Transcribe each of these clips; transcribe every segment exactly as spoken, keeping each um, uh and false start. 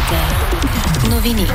Вероника. Новини.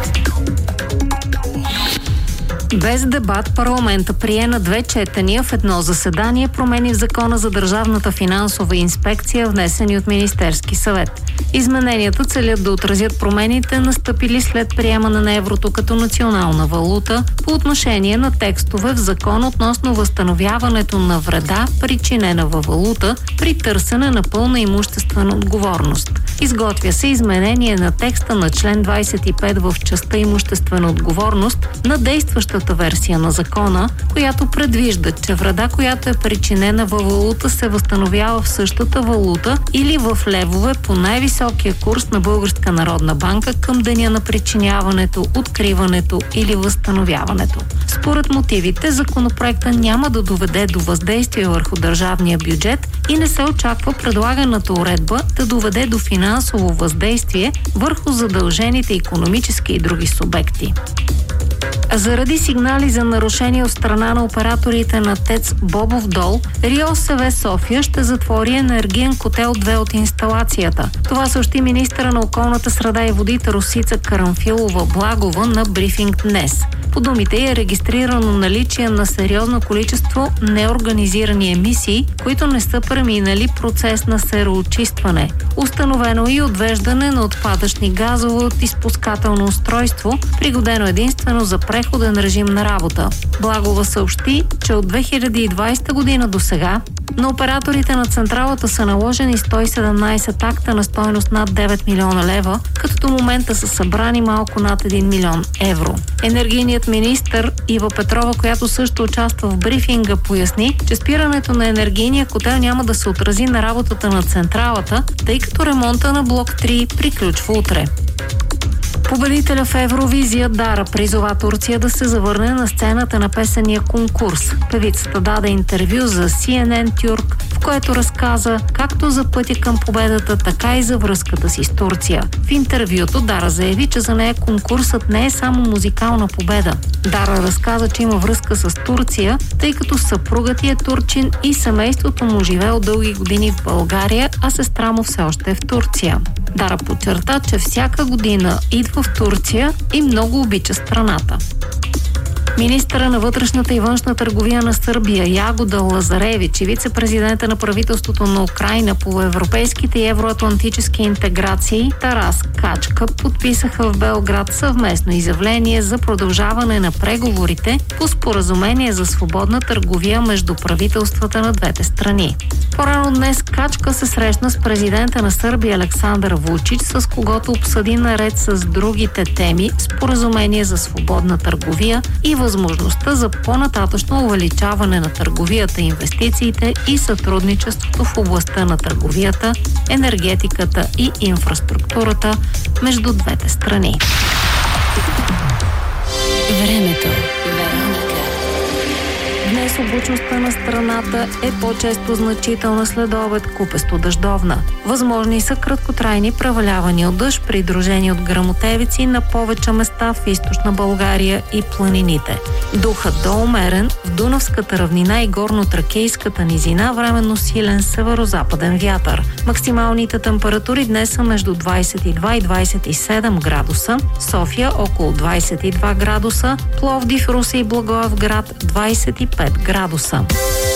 Без дебат парламента прие на две четения в едно заседание промени в Закона за държавната финансова инспекция, внесени от Министерски съвет. Измененията целят да отразят промените, настъпили след приемане на еврото като национална валута по отношение на текстове в закон относно възстановяването на вреда, причинена във валута, при търсене на пълна имуществена отговорност. Изготвя се изменение на текста на член двадесет и пет в частта имуществена отговорност на действащата версия на закона, която предвижда, че вреда, която е причинена във валута, се възстановява в същата валута или в левове по най-високия курс на Българска народна банка към деня на причиняването, откриването или възстановяването. Според мотивите, законопроекта няма да доведе до въздействие върху държавния бюджет и не се очаква предлаганата уредба да доведе до финансово въздействие върху задължените икономически и други субекти. Заради сигнали за нарушения от страна на операторите на ТЕЦ Бобов дол, РИОСВ София ще затвори енергиен котел две от инсталацията. Това съобщи министъра на околната среда и водите Росица Карамфилова-Благова на брифинг днес. По думите е регистрирано наличие на сериозно количество неорганизирани емисии, които не са преминали процес на сероочистване. Установено и отвеждане на отпадъчни газове от изпускателно устройство, пригодено единствено за преходен режим на работа. Благова съобщи, че от две хиляди и двадесета година до сега на операторите на централата са наложени сто и седемнадесет акта на стойност над девет милиона лева, като до момента са събрани малко над един милион евро. Енергийният министър Ива Петрова, която също участва в брифинга, поясни, че спирането на енергийния котел няма да се отрази на работата на централата, тъй като ремонта на блок три приключва утре. Победителя в Евровизия Дара призова Турция да се завърне на сцената на песения конкурс. Певицата даде интервю за Си Ен Ен Тюрк, в което разказа както за пътя към победата, така и за връзката си с Турция. В интервюто Дара заяви, че за нея конкурсът не е само музикална победа. Дара разказа, че има връзка с Турция, тъй като съпругът ѝ е турчин и семейството му живее от дълги години в България, а сестра му все още е в Турция. Дара подчерта, че всяка година идва в Турция и много обича страната. Министъра на вътрешната и външна търговия на Сърбия Ягода Лазаревич и вице-президента на правителството на Украйна по европейските и евроатлантически интеграции Тарас Качка подписаха в Белград съвместно изявление за продължаване на преговорите по споразумение за свободна търговия между правителствата на двете страни. По-рано днес Качка се срещна с президента на Сърбия Александър Вучич, с когото обсъди наред с другите теми споразумение за свободна търговия и възможността за по-нататъчно увеличаване на търговията, инвестициите и сътрудничеството в областта на търговията, енергетиката и инфраструктурата между двете страни. Времето. Днес облачността на страната е по-често значителна след обед, купесто дъждовна. Възможни са краткотрайни превалявания от дъжд, придружени от гръмотевици на повече места в източна България и планините. Духът до умерен в Дунавската равнина и горно-тракийската низина, временно силен северо-западен вятър. Максималните температури днес са между двадесет и два и двадесет и седем градуса, София около двадесет и два градуса, Пловдив, Русе и Благоевград двадесет и пет градуса.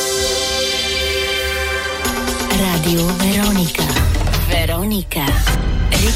Радио Вероника. Вероника.